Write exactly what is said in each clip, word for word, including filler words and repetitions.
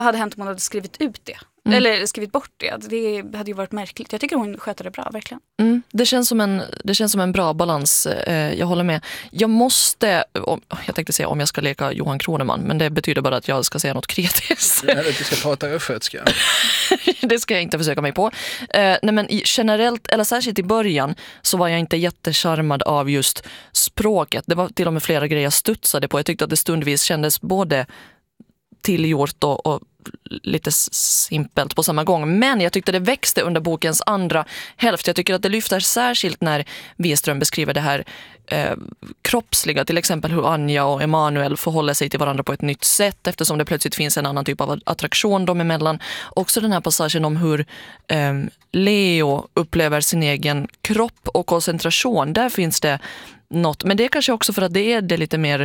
hade hänt om hon hade skrivit ut det. Mm. Eller skrivit bort det. Det hade ju varit märkligt. Jag tycker hon sköter det bra, verkligen. Mm. Det, känns som en, det känns som en bra balans. Eh, jag håller med. Jag måste, om, jag tänkte säga om jag ska leka Johan Kroneman, men det betyder bara att jag ska säga något kritiskt. Eller att du ska prata östgötska. Det ska jag inte försöka mig på. Eh, nej men i, generellt, eller särskilt i början, så var jag inte jättecharmad av just språket. Det var till och med flera grejer jag studsade på. Jag tyckte att det stundvis kändes både tillgjort och, och lite simpelt på samma gång. Men jag tyckte det växte under bokens andra hälft. Jag tycker att det lyfter särskilt när Wiström beskriver det här eh, kroppsliga. Till exempel hur Anja och Emanuel förhåller sig till varandra på ett nytt sätt eftersom det plötsligt finns en annan typ av attraktion dem emellan. Också den här passagen om hur eh, Leo upplever sin egen kropp och koncentration. Där finns det något. Men det är kanske också för att det är det lite mer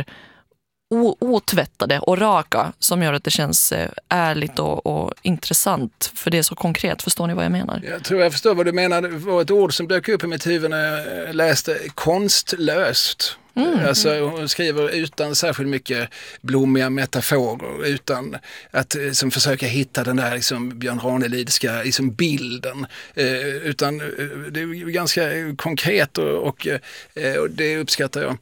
otvättade och raka som gör att det känns ärligt och, och intressant, för det är så konkret. Förstår ni vad jag menar? Jag tror jag förstår vad du menar. Det var ett ord som dök upp i mitt huvud när jag läste konstlöst. Mm. Alltså hon skriver utan särskilt mycket blommiga metaforer, utan att som försöka hitta den där liksom, Björn Ranelidska liksom, bilden. Eh, utan det är ganska konkret och, och, och det uppskattar jag.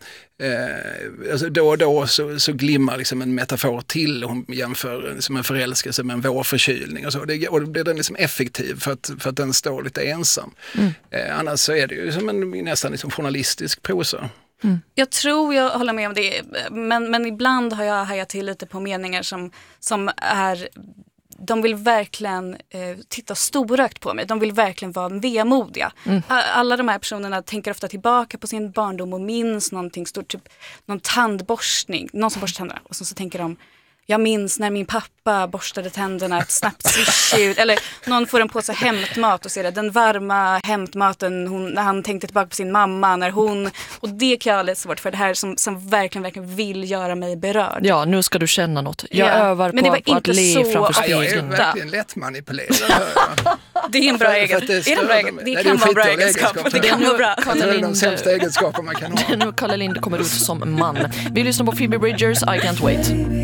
Eh, alltså då och då så, så glimmar liksom en metafor till. Hon jämför liksom en förälskelse med en vårförkylning och så. Det, och då blir den liksom effektiv för att, för att den står lite ensam. Mm. Eh, annars så är det ju som en nästan liksom journalistisk prosa. Mm. Jag tror jag håller med om det, men, men ibland har jag hajat till lite på meningar som, som är, de vill verkligen eh, titta storögt på mig, de vill verkligen vara vemodiga. Mm. Alla de här personerna tänker ofta tillbaka på sin barndom och minns någonting stort, typ någon tandborstning, någon som borstar tänderna, och så, så tänker de, jag minns när min pappa borstade tänderna ett snabbt swish ut. Eller någon får en påse hämtmat och ser det. Den varma hämtmaten hon, när han tänkte tillbaka på sin mamma. När hon, och det kan jag ha lite svårt för. Det här som, som verkligen, verkligen vill göra mig berörd. Ja, nu ska du känna något. Jag ja. övar på, på att le framför spegeln. Jag är verkligen lätt manipulerad. Det är en bra egenskap. Det, är bra egen. det kan vara bra egenskap. Det kan vara bra. Det är de sämsta egenskaper man kan ha. Nu Kalle Lind kommer ut som man. Vi lyssnar på Phoebe Bridgers, I Can't Wait.